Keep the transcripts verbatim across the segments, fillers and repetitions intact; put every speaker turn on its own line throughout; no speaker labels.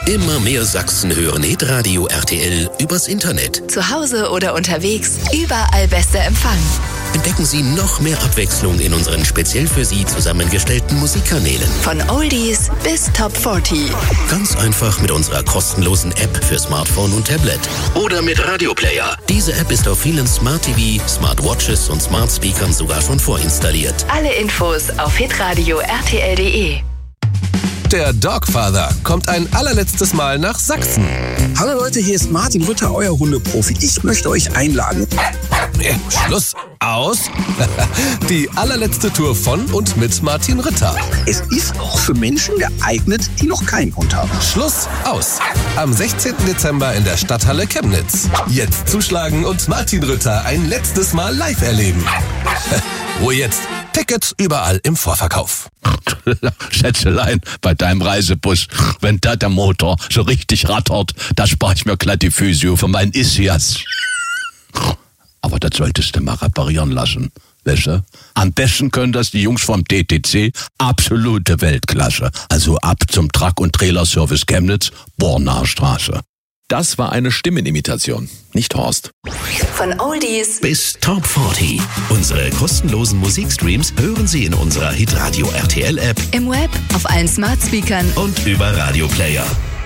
Immer mehr Sachsen hören Hitradio R T L übers Internet.
Zu Hause oder unterwegs, überall bester Empfang.
Entdecken Sie noch mehr Abwechslung in unseren speziell für Sie zusammengestellten Musikkanälen.
Von Oldies bis Top vierzig.
Ganz einfach mit unserer kostenlosen App für Smartphone und Tablet. Oder mit Radioplayer. Diese App ist auf vielen Smart T V, Smartwatches und Smart Speakern sogar schon vorinstalliert.
Alle Infos auf hitradio R T L punkt de.
Der Dogfather kommt ein allerletztes Mal nach Sachsen.
Hallo Leute, hier ist Martin Rütter, euer Hundeprofi. Ich möchte euch einladen.
Schluss, aus. Die allerletzte Tour von und mit Martin Rütter.
Es ist auch für Menschen geeignet, die noch keinen Hund haben.
Schluss, aus. Am sechzehnten Dezember in der Stadthalle Chemnitz. Jetzt zuschlagen und Martin Rütter ein letztes Mal live erleben. Wo jetzt? Tickets überall im Vorverkauf.
Schätzelein, bei deinem Reisebus, wenn da der Motor so richtig rattert, da spare ich mir glatt die Physio von meinen Ischias. Aber das solltest du mal reparieren lassen, weißt du? Am besten können das die Jungs vom D T C, absolute Weltklasse. Also ab zum Truck- und Trailerservice Chemnitz, Bornaer Straße.
Das war eine Stimmenimitation, nicht Horst.
Von Oldies
bis Top vierzig. Unsere kostenlosen Musikstreams hören Sie in unserer Hitradio R T L App,
im Web, auf allen Smart Speakern
und über Radioplayer.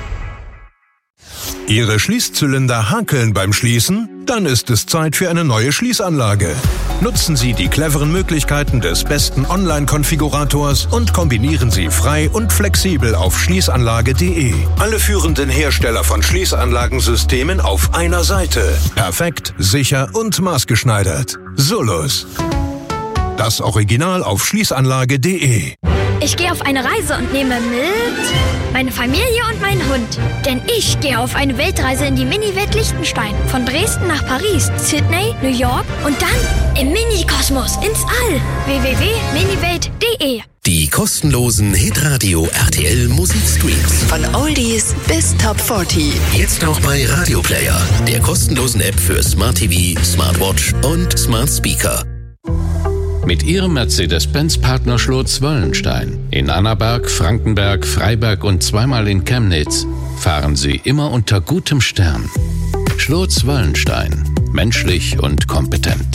Ihre Schließzylinder hakeln beim Schließen? Dann ist es Zeit für eine neue Schließanlage. Nutzen Sie die cleveren Möglichkeiten des besten Online-Konfigurators und kombinieren Sie frei und flexibel auf schließanlage punkt de. Alle führenden Hersteller von Schließanlagensystemen auf einer Seite. Perfekt, sicher und maßgeschneidert. Solus. Das Original auf schließanlage punkt de.
Ich gehe auf eine Reise und nehme mit meine Familie und meinen Hund. Denn ich gehe auf eine Weltreise in die Mini-Welt Liechtenstein. Von Dresden nach Paris, Sydney, New York und dann im Mini-Kosmos ins All. w w w punkt miniwelt punkt de.
Die kostenlosen Hitradio R T L Musikstreams.
Von Oldies bis Top vierzig.
Jetzt auch bei Radioplayer, der kostenlosen App für Smart T V, Smartwatch und Smart Speaker.
Mit Ihrem Mercedes-Benz-Partner Schlotz-Wöllenstein in Annaberg, Frankenberg, Freiberg und zweimal in Chemnitz fahren Sie immer unter gutem Stern. Schlotz-Wöllenstein. Menschlich und kompetent.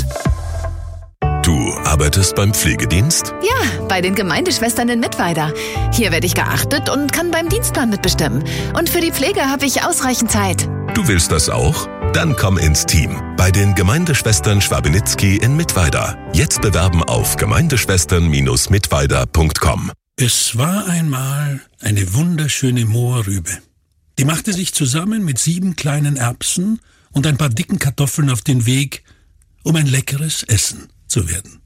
Du arbeitest beim Pflegedienst?
Ja, bei den Gemeindeschwestern in Mittweida. Hier werde ich geachtet und kann beim Dienstplan mitbestimmen. Und für die Pflege habe ich ausreichend Zeit.
Du willst das auch? Dann komm ins Team. Bei den Gemeindeschwestern Schwabenitzky in Mittweida. Jetzt bewerben auf gemeindeschwestern Bindestrich mittweida punkt com.
Es war einmal eine wunderschöne Mohrrübe. Die machte sich zusammen mit sieben kleinen Erbsen und ein paar dicken Kartoffeln auf den Weg, um ein leckeres Essen zu werden.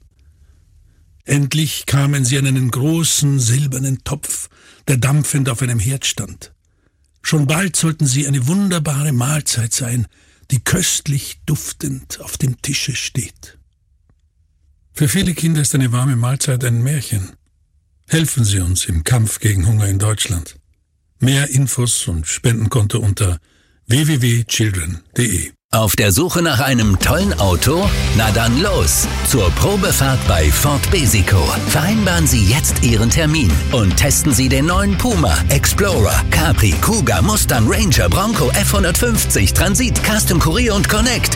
Endlich kamen sie an einen großen silbernen Topf, der dampfend auf einem Herd stand. Schon bald sollten sie eine wunderbare Mahlzeit sein, die köstlich duftend auf dem Tische steht. Für viele Kinder ist eine warme Mahlzeit ein Märchen. Helfen Sie uns im Kampf gegen Hunger in Deutschland. Mehr Infos und Spendenkonto unter w w w punkt children punkt de.
Auf der Suche nach einem tollen Auto? Na dann los! Zur Probefahrt bei Ford Besico. Vereinbaren Sie jetzt Ihren Termin und testen Sie den neuen Puma, Explorer, Capri, Kuga, Mustang, Ranger, Bronco, F hundertfünfzig, Transit, Custom Courier und Connect.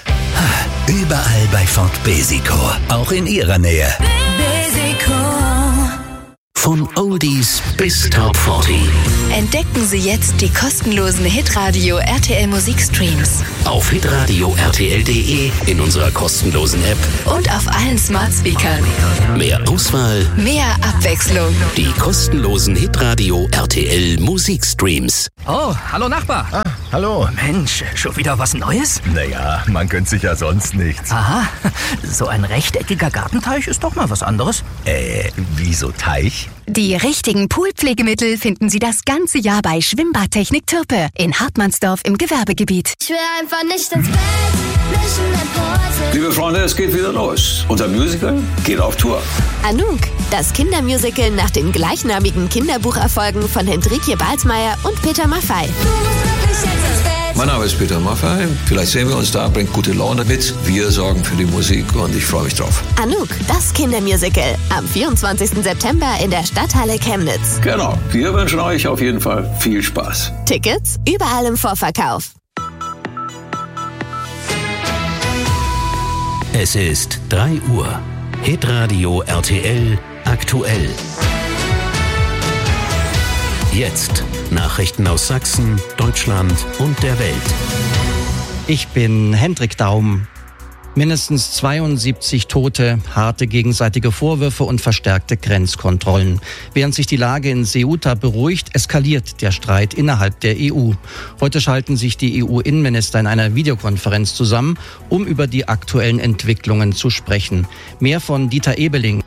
Überall bei Ford Besico. Auch in Ihrer Nähe.
Besico.
Von Oldies bis Top vierzig.
Entdecken Sie jetzt die kostenlosen Hitradio R T L Musikstreams.
Auf hitradio R T L punkt de, in unserer kostenlosen App
und auf allen Smart Speakern.
Mehr Auswahl,
mehr Abwechslung.
Die kostenlosen Hitradio R T L Musikstreams.
Oh, hallo Nachbar.
Ah, hallo.
Mensch, schon wieder was Neues?
Naja, man gönnt sich ja sonst nichts.
Aha, so ein rechteckiger Gartenteich ist doch mal was anderes.
Äh, wieso Teich?
Die richtigen Poolpflegemittel finden Sie das ganze Jahr bei Schwimmbadtechnik Türpe in Hartmannsdorf im Gewerbegebiet.
Ich will einfach nicht ins Bett, nicht in den Pose.
Liebe Freunde, es geht wieder los. Unser Musical geht auf Tour.
Anouk, das Kindermusical nach den gleichnamigen Kinderbucherfolgen von Hendrikje Balsmeier und Peter Maffay.
Du musst wirklich jetzt ins Bett.
Mein Name ist Peter Maffay. Vielleicht sehen wir uns da, bringt gute Laune mit. Wir sorgen für die Musik und ich freue mich drauf.
Anouk, das Kindermusical. Am vierundzwanzigsten September in der Stadthalle Chemnitz.
Genau. Wir wünschen euch auf jeden Fall viel Spaß.
Tickets überall im Vorverkauf.
Es ist drei Uhr. Hitradio R T L aktuell. Jetzt Nachrichten aus Sachsen, Deutschland und der Welt.
Ich bin Hendrik Daum. Mindestens zweiundsiebzig Tote, harte gegenseitige Vorwürfe und verstärkte Grenzkontrollen. Während sich die Lage in Ceuta beruhigt, eskaliert der Streit innerhalb der E U. Heute schalten sich die E U-Innenminister in einer Videokonferenz zusammen, um über die aktuellen Entwicklungen zu sprechen. Mehr von Dieter Ebeling.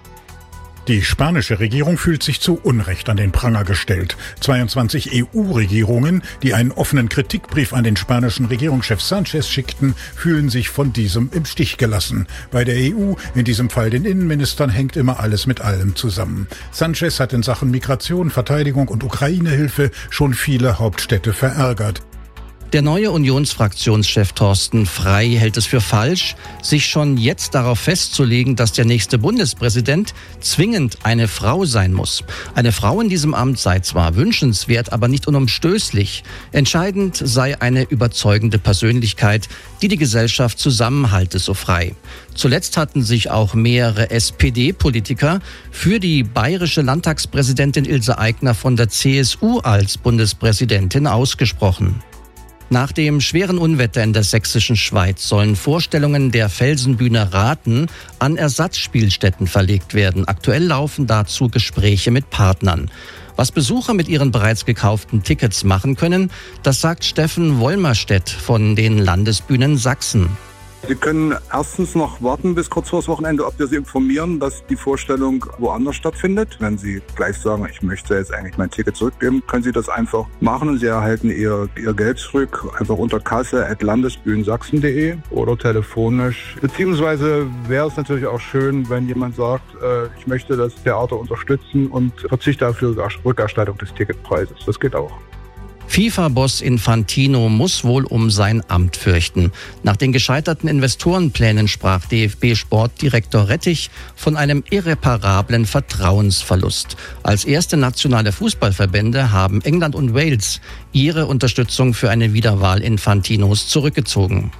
Die spanische Regierung fühlt sich zu Unrecht an den Pranger gestellt. zweiundzwanzig E U-Regierungen, die einen offenen Kritikbrief an den spanischen Regierungschef Sanchez schickten, fühlen sich von diesem im Stich gelassen. Bei der E U, in diesem Fall den Innenministern, hängt immer alles mit allem zusammen. Sanchez hat in Sachen Migration, Verteidigung und Ukraine-Hilfe schon viele Hauptstädte verärgert.
Der neue Unionsfraktionschef Thorsten Frey hält es für falsch, sich schon jetzt darauf festzulegen, dass der nächste Bundespräsident zwingend eine Frau sein muss. Eine Frau in diesem Amt sei zwar wünschenswert, aber nicht unumstößlich. Entscheidend sei eine überzeugende Persönlichkeit, die die Gesellschaft zusammenhalte, so Frey. Zuletzt hatten sich auch mehrere S P D-Politiker für die bayerische Landtagspräsidentin Ilse Aigner von der C S U als Bundespräsidentin ausgesprochen. Nach dem schweren Unwetter in der sächsischen Schweiz sollen Vorstellungen der Felsenbühne Raten an Ersatzspielstätten verlegt werden. Aktuell laufen dazu Gespräche mit Partnern. Was Besucher mit ihren bereits gekauften Tickets machen können, das sagt Steffen Wollmerstedt von den Landesbühnen Sachsen.
Sie können erstens noch warten bis kurz vor das Wochenende, ob wir Sie informieren, dass die Vorstellung woanders stattfindet. Wenn Sie gleich sagen, ich möchte jetzt eigentlich mein Ticket zurückgeben, können Sie das einfach machen und Sie erhalten Ihr, Ihr Geld zurück, einfach unter kasse at landesbühnensachsen punkt de oder telefonisch. Beziehungsweise wäre es natürlich auch schön, wenn jemand sagt, äh, ich möchte das Theater unterstützen und verzichte dafür Rückerstattung des Ticketpreises. Das geht auch.
FIFA-Boss Infantino muss wohl um sein Amt fürchten. Nach den gescheiterten Investorenplänen sprach D F B-Sportdirektor Rettich von einem irreparablen Vertrauensverlust. Als erste nationale Fußballverbände haben England und Wales ihre Unterstützung für eine Wiederwahl Infantinos zurückgezogen.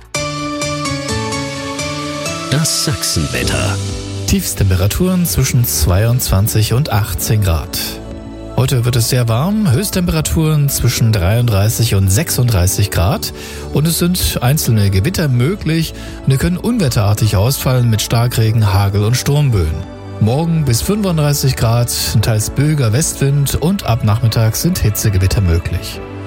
Das Sachsenwetter.
Tiefstemperaturen zwischen zweiundzwanzig und achtzehn Grad. Heute wird es sehr warm, Höchsttemperaturen zwischen dreiunddreißig und sechsunddreißig Grad und es sind einzelne Gewitter möglich und die können unwetterartig ausfallen mit Starkregen, Hagel und Sturmböen. Morgen bis fünfunddreißig Grad, teils böiger Westwind und ab Nachmittag sind Hitzegewitter möglich.